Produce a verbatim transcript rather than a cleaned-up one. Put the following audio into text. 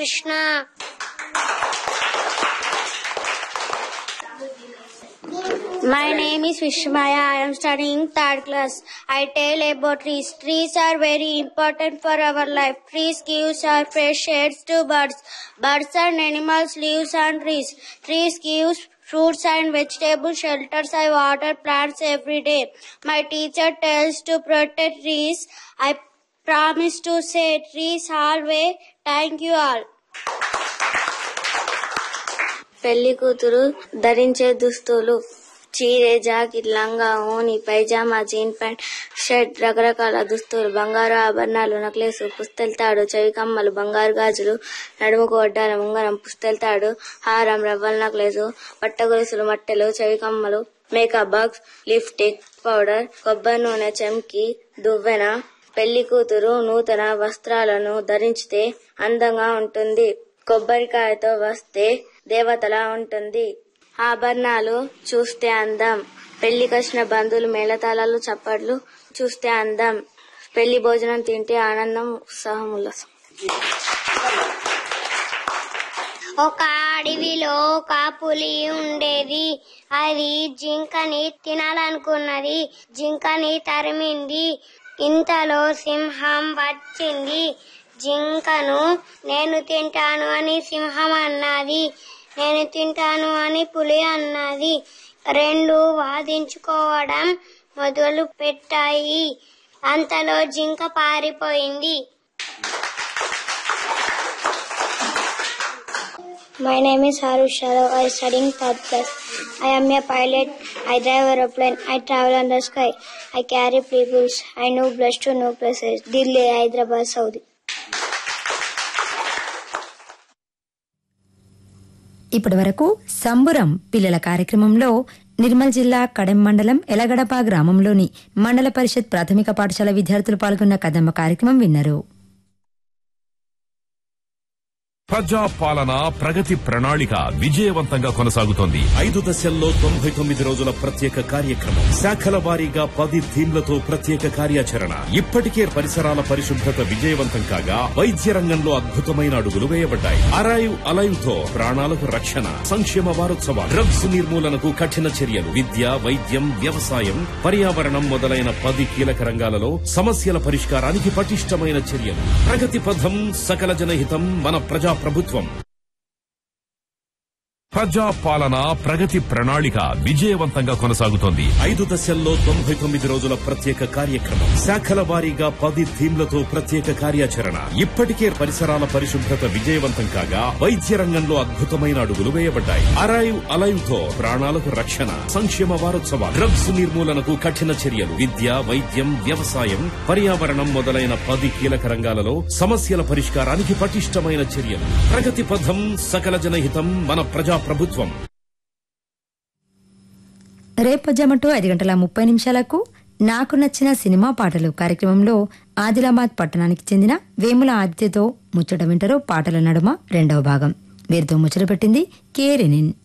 Krishna. My name is Vishmaya. I am studying third class. I tell about trees. Trees are very important for our life. Trees gives our fresh shades to birds. Birds and animals lives on trees. Trees gives fruits and vegetables, shelters. I water plants every day. My teacher tells to protect trees. I promise to say trees always. Thank you all. పెళ్లి కూతురు ధరించే దుస్తులు చీరె, jacket, లంగా, ఓని, pyjama, jean pant, shirt, రకరకాల దుస్తులు, బంగారు ఆభరణాలు, నక్లెస్, పుస్తెల తాడు, చెవి కమ్మలు, బంగారు గాజులు, నడుముకు వడ్డాల ఉంగరం, పుస్తెల తాడు, హారం, రవ్వల నక్లెస్, పట్టగొలుసులు, మట్టెలు, చెవి కమ్మలు, మేకప్ బాక్స్, లిప్స్టిక్, పౌడర్, కొబ్బరి నూనె, చెంకి, దువ్వెన. పెళ్లి కూతురు నూతన వస్త్రాలను ధరించితే అందంగా ఉంటుంది. కొబ్బరికాయతో వస్తే దేవతలా ఉంటుంది. ఆభరణాలు చూస్తే అందం. పెళ్లికొచ్చిన బంధువులు మేళతాళాలు చప్పట్లు చూస్తే అందం. పెళ్లి భోజనం తింటే ఆనందం, ఉత్సాహం, ఉల్లాసం. ఒక అడవిలో ఒక పులి ఉండేది. అది జింకని తినాలనుకున్నది. జింకని తరిమింది. ఇంతలో సింహం వచ్చింది. జింకను నేను తింటాను అని సింహం అన్నది. నేను తింటాను అని పులి అన్నది. రెండు వాదించుకోవడం మొదలు పెట్టాయి. అంతలో జింక పారిపోయింది. My name is Harush Sharav. I am studying third class. I am a pilot. I drive aeroplane. I travel on the sky. I carry peoples. I know place to no places. Delhi, Hyderabad, Saudi. ఇప్పటి వరకు సంబురం పిల్లల కార్యక్రమంలో నిర్మల్ జిల్లా కడెం మండలం ఎలగడప గ్రామంలోని మండల పరిషత్ ప్రాథమిక పాఠశాల విద్యార్థులు పాల్గొన్న కదమ్మ కార్యక్రమం విన్నారు. ప్రజా పాలన ప్రగతి ప్రణాళిక విజయవంతంగా కొనసాగుతోంది. ఐదు దశల్లో తొంభై తొమ్మిది రోజుల ప్రత్యేక కార్యక్రమం, శాఖల వారీగా పది థీమ్లతో ప్రత్యేక కార్యాచరణ. ఇప్పటికే పరిసరాల పరిశుభ్రత విజయవంతం కాగా వైద్య రంగంలో అద్భుతమైన అడుగులు వేయబడ్డాయి. అరైవ్ అలైవ్ తో ప్రాణాలకు రక్షణ. సంక్షేమ వారోత్సవాలు, డ్రగ్స్ నిర్మూలనకు కఠిన చర్యలు, విద్య, వైద్యం, వ్యవసాయం, పర్యావరణం మొదలైన పది కీలక రంగాలలో సమస్యల పరిష్కారానికి పటిష్టమైన చర్యలు. ప్రగతి పథం, సకల జనహితం, మన ప్రజా ప్రభుత్వం. ప్రజా పాలన ప్రగతి ప్రణాళిక విజయవంతంగా కొనసాగుతోంది. ఐదు దశల్లో తొంభై తొమ్మిది రోజుల ప్రత్యేక కార్యక్రమం, శాఖల వారీగా పది థీమ్లతో ప్రత్యేక కార్యాచరణ. ఇప్పటికే పరిసరాల పరిశుభ్రత విజయవంతం కాగా వైద్య రంగంలో అద్భుతమైన అడుగులు వేయబడ్డాయి. అరైవ్ అలైవ్ తో ప్రాణాలకు రక్షణ. సంక్షేమ వారోత్సవాలు, డ్రగ్స్ నిర్మూలనకు కఠిన చర్యలు, విద్య, వైద్యం, వ్యవసాయం, పర్యావరణం మొదలైన పది కీలక రంగాలలో సమస్యల పరిష్కారానికి పటిష్టమైన చర్యలు. ప్రగతి పథం, సకల జనహితం, మన ప్రజా ప్రభుత్వం. రేపొజ్జమటు ఐదు గంటల ముప్పై నిమిషాలకు నాకు నచ్చిన సినిమా పాటలు కార్యక్రమంలో ఆదిలాబాద్ పట్టణానికి చెందిన వేముల ఆదిత్యతో ముచ్చట వింటారు. పాటల నడుమ రెండవ భాగం. వీరితో ముచ్చట పెట్టింది కే రెనిన్.